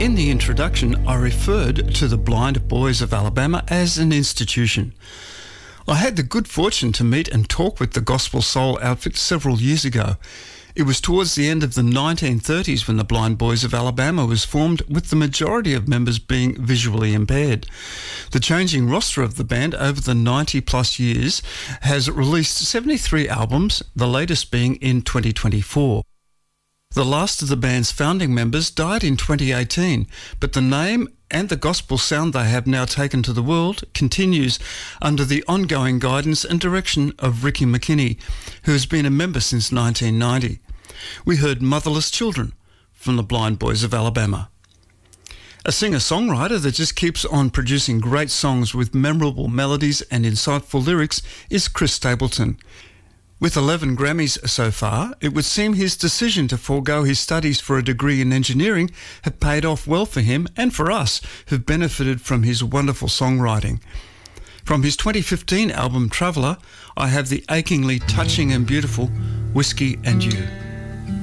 In the introduction, I referred to the Blind Boys of Alabama as an institution. I had the good fortune to meet and talk with the gospel soul outfit several years ago. It was towards the end of the 1930s when the Blind Boys of Alabama was formed, with the majority of members being visually impaired. The changing roster of the band over the 90-plus years has released 73 albums, the latest being in 2024. The last of the band's founding members died in 2018, but the name and the gospel sound they have now taken to the world continues under the ongoing guidance and direction of Ricky McKinney, who has been a member since 1990. We heard Motherless Children from the Blind Boys of Alabama. A singer-songwriter that just keeps on producing great songs with memorable melodies and insightful lyrics is Chris Stapleton. With 11 Grammys so far, it would seem his decision to forego his studies for a degree in engineering have paid off well for him and for us, who've benefited from his wonderful songwriting. From his 2015 album Traveller, I have the achingly touching and beautiful Whiskey and You.